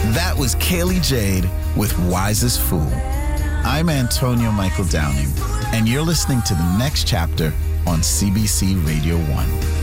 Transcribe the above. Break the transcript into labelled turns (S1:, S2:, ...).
S1: That was Kaylee Jade with Wisest Fool. I'm Antonio Michael Downing, and you're listening to The Next Chapter on CBC Radio 1.